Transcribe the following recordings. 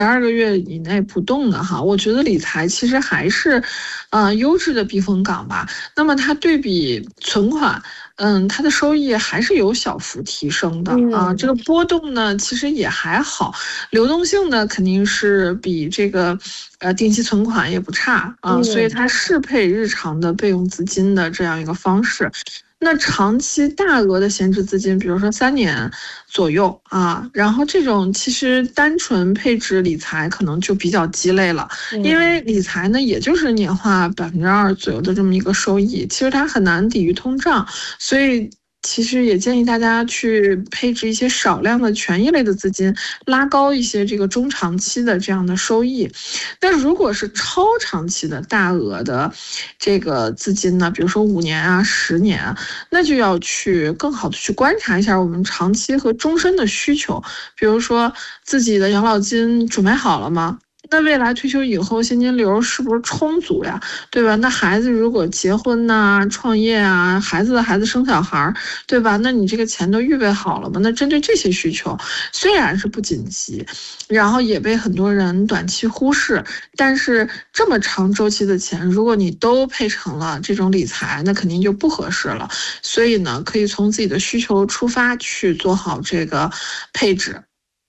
12个月以内不动的哈，我觉得理财其实还是，优质的避风港吧。那么它对比存款，它的收益还是有小幅提升的啊。这个波动呢，其实也还好，流动性呢肯定是比这个定期存款也不差啊，所以它适配日常的备用资金的这样一个方式。那长期大额的闲置资金，比如说3年左右啊，然后这种其实单纯配置理财可能就比较鸡肋了，因为理财呢也就是年化2%左右的这么一个收益，其实它很难抵御通胀，所以其实也建议大家去配置一些少量的权益类的资金，拉高一些这个中长期的这样的收益。但如果是超长期的大额的这个资金呢，比如说5年啊、10年啊，那就要去更好的去观察一下我们长期和终身的需求，比如说自己的养老金准备好了吗？那未来退休以后现金流是不是充足呀？对吧？那孩子如果结婚呐、创业啊，孩子的孩子生小孩，对吧？那你这个钱都预备好了吗？那针对这些需求，虽然是不紧急，然后也被很多人短期忽视，但是这么长周期的钱，如果你都配成了这种理财，那肯定就不合适了。所以呢，可以从自己的需求出发去做好这个配置。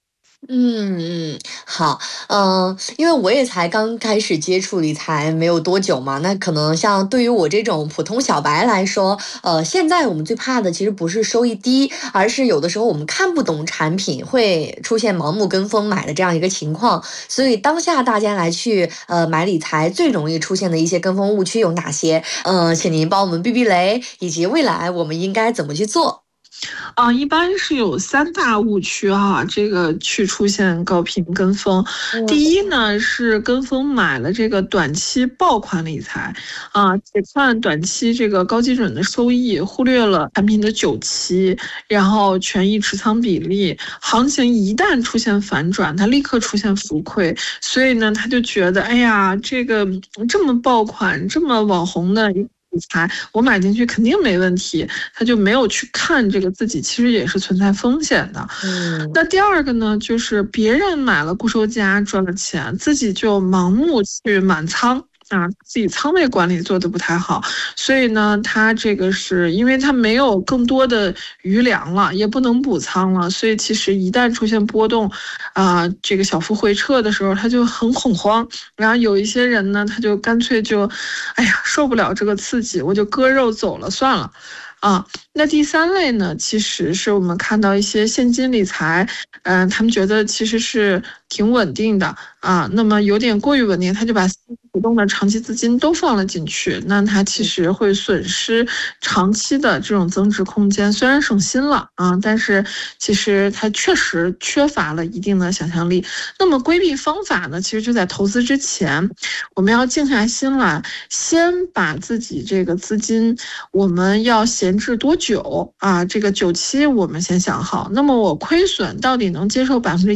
好，因为我也才刚开始接触理财没有多久嘛，那可能像对于我这种普通小白来说，现在我们最怕的其实不是收益低，而是有的时候我们看不懂产品，会出现盲目跟风买的这样一个情况。所以当下大家来去买理财最容易出现的一些跟风误区有哪些？请您帮我们避避雷，以及未来我们应该怎么去做？ 一般是有3大误区哈，这个去出现高频跟风。第一呢是跟风买了这个短期爆款理财啊，只看短期这个高基准的收益，忽略了产品的久期，然后权益持仓比例，行情一旦出现反转，它立刻出现浮亏，所以呢他就觉得，哎呀，这个这么爆款，这么网红的理财，我买进去肯定没问题，他就没有去看这个自己其实也是存在风险的。那第二个呢，就是别人买了固收加赚了钱，自己就盲目去满仓。自己仓位管理做得不太好，所以呢，他这个是因为他没有更多的余粮了，也不能补仓了，所以其实一旦出现波动，这个小幅回撤的时候，他就很恐慌。然后有一些人呢，他就干脆就，哎呀，受不了这个刺激，我就割肉走了算了。那第3类呢，其实是我们看到一些现金理财，他们觉得其实是挺稳定的啊，那么有点过于稳定，他就把不动的长期资金都放了进去，那他其实会损失长期的这种增值空间，虽然省心了啊，但是其实它确实缺乏了一定的想象力。那么规避方法呢，其实就在投资之前，我们要静下心来，先把自己这个资金我们要闲置多久啊？这个久期我们先想好。那么我亏损到底能接受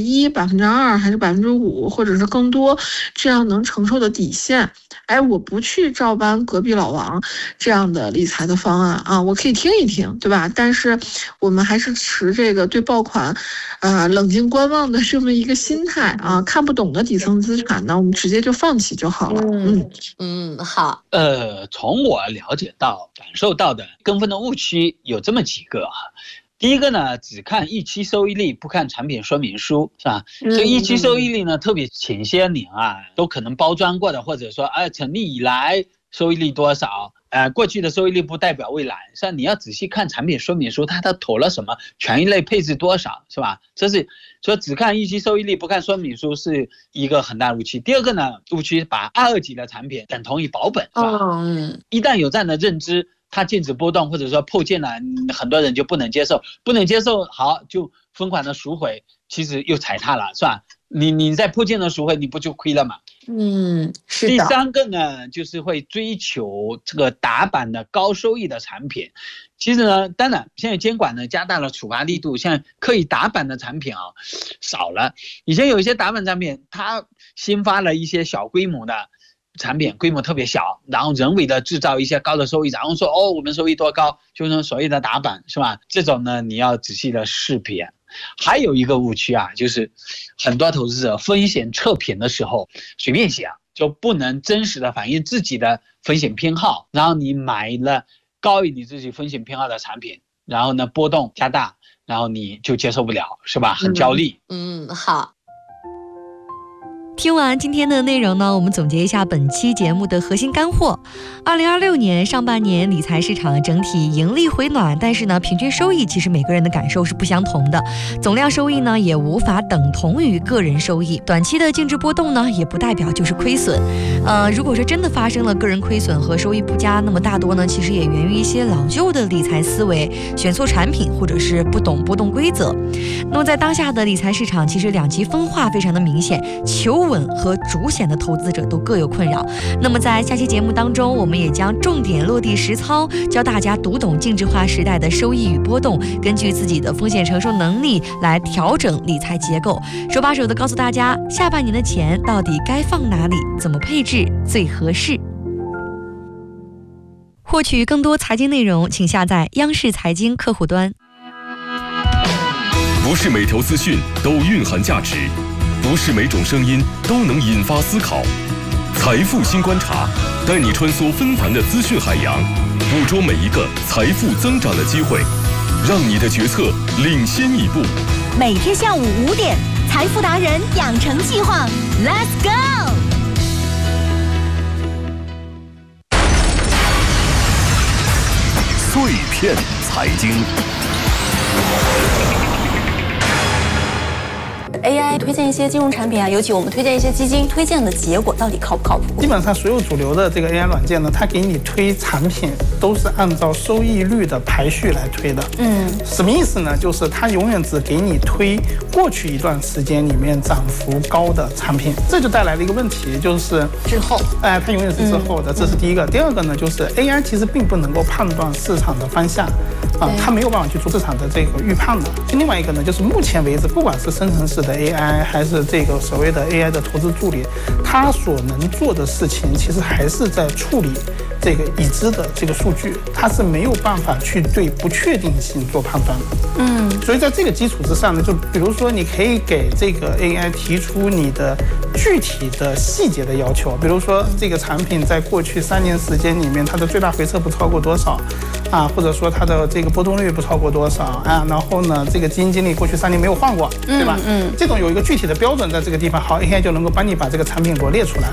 1%、2%还是5%，或者是更多，这样能承受的底线。我不去照搬隔壁老王这样的理财的方案啊，我可以听一听，对吧？但是我们还是持这个对爆款，冷静观望的这么一个心态啊。看不懂的底层资产呢，我们直接就放弃就好了。 好。 从我了解到、感受到的跟风的误区有这么几个啊。第一个呢，只看预期收益率，不看产品说明书，是吧？这预期收益率呢，特别前些年都可能包装过的，或者说成立以来收益率多少，过去的收益率不代表未来，是吧？你要仔细看产品说明书，它投了什么，权益类配置多少，是吧？这是说只看预期收益率，不看说明书是一个很大误区。第二个呢，误区把2级的产品等同于保本，是吧？一旦有这样的认知，它禁止波动或者说破件了，很多人就不能接受，好就疯狂的赎回，其实又踩踏了，是吧？你在破件的赎回，你不就亏了吗？ 是的。 第3个呢，就是会追求这个打板的高收益的产品。其实呢，当然现在监管呢加大了处罚力度，现在可以打板的产品少了。以前有一些打板产品，它新发了一些小规模的产品，规模特别小，然后人为的制造一些高的收益，然后说我们收益多高，就是所谓的打板，是吧？这种呢你要仔细的识别。 还有一个误区啊，就是很多投资者风险测评的时候随便想，就不能真实的反映自己的风险偏好，然后你买了高于你自己风险偏好的产品，然后呢波动加大，然后你就接受不了，是吧？很焦虑。 好。听完今天的内容呢，我们总结一下本期节目的核心干货。2026年上半年理财市场整体盈利回暖，但是呢，平均收益其实每个人的感受是不相同的，总量收益呢也无法等同于个人收益，短期的净值波动呢也不代表就是亏损。如果说真的发生了个人亏损和收益不佳，那么大多呢其实也源于一些老旧的理财思维，选错产品或者是不懂波动规则。那么在当下的理财市场，其实两极分化非常的明显，求稳和主险的投资者都各有困扰。那么在下期节目当中，我们也将重点落地实操，教大家读懂净值化时代的收益与波动，根据自己的风险承受能力来调整理财结构，手把手的告诉大家下半年的钱到底该放哪里，怎么配置最合适。获取更多财经内容，请下载央视财经客户端。 不是每条资讯都蕴含价值，不是每种声音都能引发思考。财富新观察，带你穿梭纷繁的资讯海洋，捕捉每一个财富增长的机会，让你的决策领先一步。 每天下午5点，财富达人养成计划 ，Let's go！ 碎片财经。 AI 推荐一些金融产品啊，尤其我们推荐一些基金，推荐的结果到底靠不靠谱？ 基本上所有主流的这个 AI 软件呢，它给你推产品都是按照收益率的排序来推的。什么意思呢？就是它永远只给你推过去一段时间里面涨幅高的产品，这就带来了一个问题，就是滞后。 它永远是滞后的，这是第一个。第二个呢，就是 AI 其实并不能够判断市场的方向。它没有办法去做市场的这个预判的。另外一个呢，就是目前为止，不管是生成式的 AI 还是这个所谓的 AI 的投资助理，它所能做的事情其实还是在处理这个已知的这个数据，它是没有办法去对不确定性做判断的。所以在这个基础之上呢，就比如说你可以给这个 AI 提出你的具体的细节的要求，比如说这个产品在过去3年时间里面，它的最大回撤不超过多少啊，或者说它的这个波动率不超过多少啊，然后呢，这个基金经理过去3年没有换过，对吧？这种有一个具体的标准在这个地方，好 ，AI 就能够帮你把这个产品罗列出来。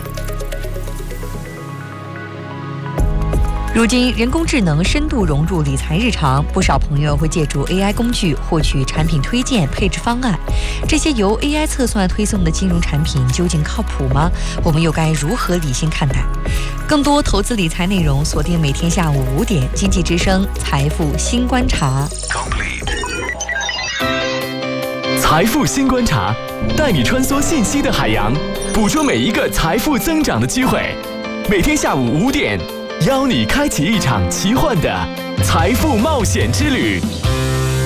如今，人工智能深度融入理财日常，不少朋友会借助 AI 工具获取产品推荐、配置方案。这些由 AI 测算推送的金融产品究竟靠谱吗？我们又该如何理性看待？更多投资理财内容，锁定每天下午5点，经济之声财富新观察。 财富新观察，带你穿梭信息的海洋，捕捉每一个财富增长的机会。每天下午5点。邀你开启一场奇幻的财富冒险之旅。